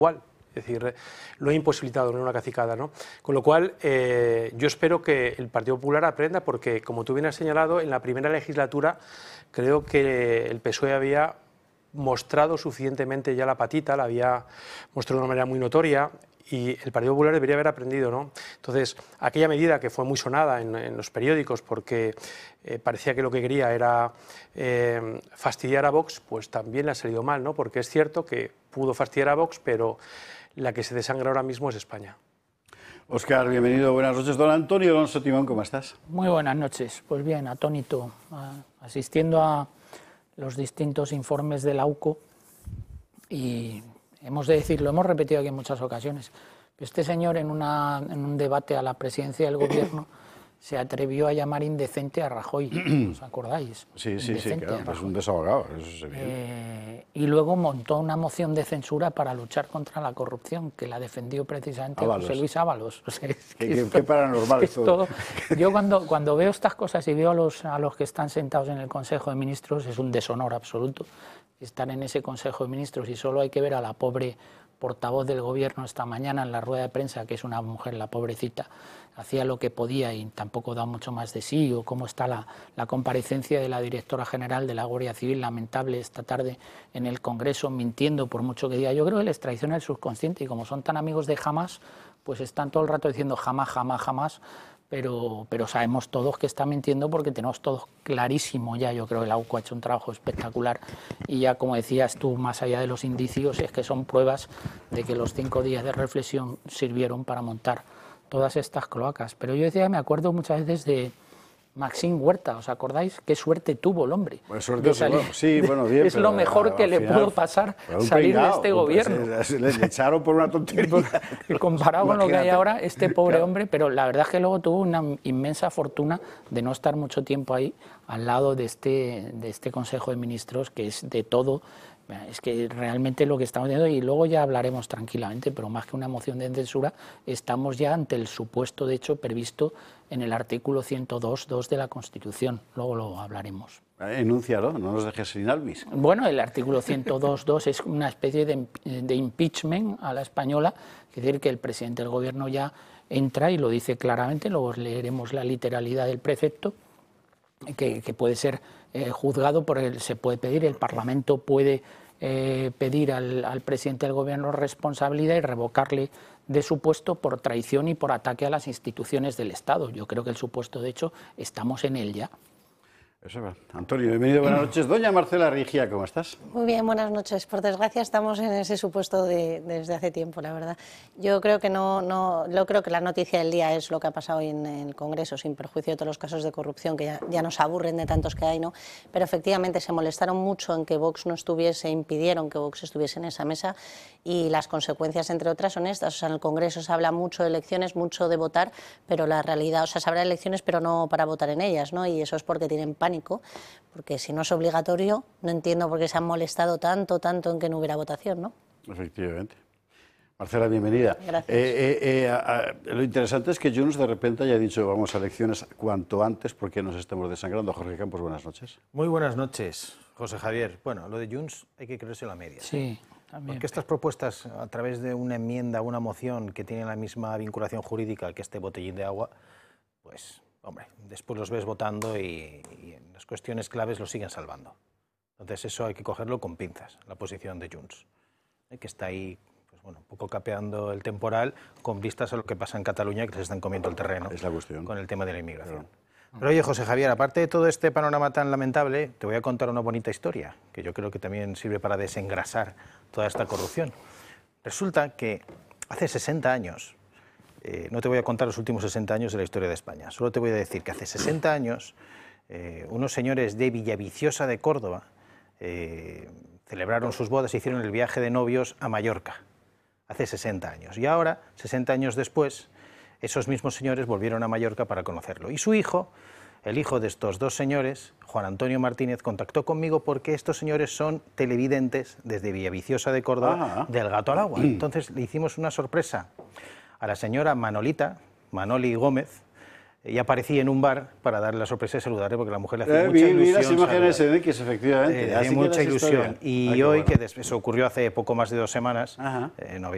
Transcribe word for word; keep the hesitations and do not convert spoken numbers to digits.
igual. Es decir, lo he imposibilitado, no una cacicada, ¿no? Con lo cual, eh, yo espero que el Partido Popular aprenda, porque, como tú bien has señalado, en la primera legislatura creo que el P S O E había mostrado suficientemente ya la patita, la había mostrado de una manera muy notoria, y el Partido Popular debería haber aprendido, ¿no? Entonces, aquella medida que fue muy sonada en, en los periódicos porque eh, parecía que lo que quería era eh, fastidiar a Vox, pues también le ha salido mal, ¿no? Porque es cierto que pudo fastidiar a Vox, pero la que se desangra ahora mismo es España. Óscar, bienvenido, buenas noches. Don Antonio Alonso Timón, ¿cómo estás? Muy buenas noches. Pues bien, atónito, asistiendo a los distintos informes de la U C O, y hemos de decir, lo hemos repetido aquí en muchas ocasiones, que este señor en, una, en un debate a la presidencia del gobierno se atrevió a llamar indecente a Rajoy, ¿os acordáis? Sí, sí, indecente sí, claro, es un desahogado, eso se ve. Eh, y luego montó una moción de censura para luchar contra la corrupción, que la defendió precisamente Ábalos. José Luis Ábalos. O sea, es Qué, que qué, esto, qué paranormal es todo. todo. Yo cuando, cuando veo estas cosas y veo a los, a los que están sentados en el Consejo de Ministros, es un deshonor absoluto estar en ese Consejo de Ministros, y solo hay que ver a la pobre portavoz del gobierno esta mañana en la rueda de prensa, que es una mujer, la pobrecita, hacía lo que podía y tampoco da mucho más de sí, o cómo está la, la comparecencia de la directora general de la Guardia Civil, lamentable, esta tarde en el Congreso, mintiendo por mucho que diga. Yo creo que les traiciona el subconsciente, y como son tan amigos de jamás, pues están todo el rato diciendo jamás, jamás, jamás, pero, pero sabemos todos que está mintiendo, porque tenemos todos clarísimo ya. Yo creo que la U C O ha hecho un trabajo espectacular, y ya, como decías tú, más allá de los indicios, es que son pruebas de que los cinco días de reflexión sirvieron para montar todas estas cloacas. Pero yo decía, me acuerdo muchas veces de Maxim Huerta, ¿os acordáis? Qué suerte tuvo el hombre. Pues suerte, salir. bueno, sí, bueno, bien, es lo mejor que le pudo pasar, salir peinado, de este gobierno. Se, le echaron por una tontería. Y comparado con lo que hay ahora, este pobre Claro. hombre, pero la verdad es que luego tuvo una inmensa fortuna de no estar mucho tiempo ahí, al lado de este, de este Consejo de Ministros, que es de todo. Es que realmente lo que estamos viendo, y luego ya hablaremos tranquilamente, pero más que una moción de censura, estamos ya ante el supuesto de hecho previsto en el artículo ciento dos punto dos de la Constitución. Luego lo hablaremos. Enúncialo, no nos dejes sin albis. Bueno, el artículo ciento dos punto dos es una especie de, de impeachment a la española, es decir, que el presidente del gobierno ya entra y lo dice claramente, luego leeremos la literalidad del precepto, que, que puede ser eh, juzgado por el, se puede pedir, el Parlamento puede eh, pedir al, al presidente del gobierno responsabilidad y revocarle de su puesto por traición y por ataque a las instituciones del Estado. Yo creo que el supuesto, de hecho, estamos en él ya. Eso va. Antonio, bienvenido, buenas noches. Doña Marcela Rigia, ¿cómo estás? Muy bien, buenas noches. Por desgracia estamos en ese supuesto de, desde hace tiempo, la verdad. Yo creo que no, no, yo creo que la noticia del día es lo que ha pasado hoy en el Congreso, sin perjuicio de todos los casos de corrupción que ya, ya nos aburren de tantos que hay, ¿no? Pero efectivamente se molestaron mucho en que Vox no estuviese, impidieron que Vox estuviese en esa mesa, y las consecuencias, entre otras, son estas. O sea, en el Congreso se habla mucho de elecciones, mucho de votar, pero la realidad, o sea, se habrá elecciones, pero no para votar en ellas, ¿no? Y eso es porque tienen pánico. Porque si no es obligatorio, no entiendo por qué se han molestado tanto, tanto en que no hubiera votación, ¿no? Efectivamente. Marcela, bienvenida. Gracias. Eh, eh, eh, a, a, lo interesante es que Junts de repente haya dicho vamos a elecciones cuanto antes porque nos estemos desangrando. Jorge Campos, buenas noches. Muy buenas noches, José Javier. Bueno, lo de Junts hay que creerse la media. Sí, también. Porque estas propuestas, a través de una enmienda, una moción que tienen la misma vinculación jurídica que este botellín de agua, pues, hombre, después los ves votando y, y en las cuestiones claves los siguen salvando. Entonces eso hay que cogerlo con pinzas, la posición de Junts, ¿eh? Que está ahí, pues bueno, un poco capeando el temporal con vistas a lo que pasa en Cataluña, que se están comiendo el terreno. Es la cuestión. Con el tema de la inmigración. Pero, Pero oye, José Javier, aparte de todo este panorama tan lamentable, te voy a contar una bonita historia, que yo creo que también sirve para desengrasar toda esta corrupción. Resulta que hace sesenta años, eh, no te voy a contar los últimos sesenta años de la historia de España, solo te voy a decir que hace sesenta años eh, unos señores de Villaviciosa de Córdoba eh, celebraron sus bodas, hicieron el viaje de novios a Mallorca, hace sesenta años. Y ahora, sesenta años después, esos mismos señores volvieron a Mallorca para conocerlo. Y su hijo, el hijo de estos dos señores, Juan Antonio Martínez, contactó conmigo porque estos señores son televidentes desde Villaviciosa de Córdoba, ah. del Gato al Agua. Entonces le hicimos una sorpresa a la señora Manolita, Manoli Gómez, y aparecí en un bar para darle la sorpresa y saludarle porque la mujer le hacía eh, mucha vi, ilusión. Vi las imágenes saludar. en X, efectivamente. Eh, Así hacía mucha que ilusión. historia. Y Ay, hoy, bueno. que eso ocurrió hace poco más de dos semanas, eh, no había